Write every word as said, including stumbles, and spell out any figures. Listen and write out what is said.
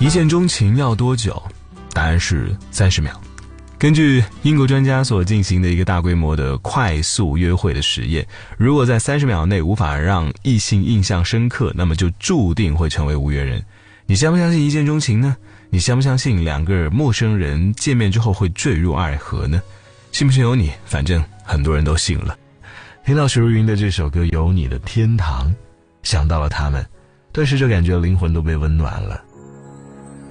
一见钟情要多久？答案是三十秒。根据英国专家所进行的一个大规模的快速约会的实验，如果在三十秒内无法让异性印象深刻，那么就注定会成为无缘人。你相不相信一见钟情呢？你相不相信两个陌生人见面之后会坠入爱河呢？信不信由你，反正很多人都信了。听到许茹芸的这首歌《有你的天堂》，想到了他们，顿时就感觉灵魂都被温暖了。